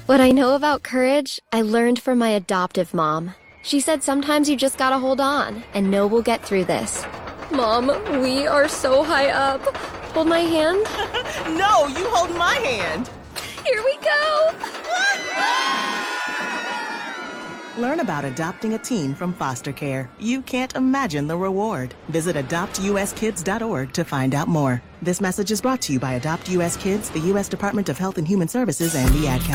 What I know about courage, I learned from my adoptive mom. She said sometimes you just gotta hold on and know we'll get through this. Mom, we are so high up. Hold my hand. No, you hold my hand. Here we go. Learn about adopting a teen from foster care. You can't imagine the reward. Visit adoptuskids.org to find out more. This message is brought to you by Adopt US Kids, the U.S. Department of Health and Human Services, and the Ad Council.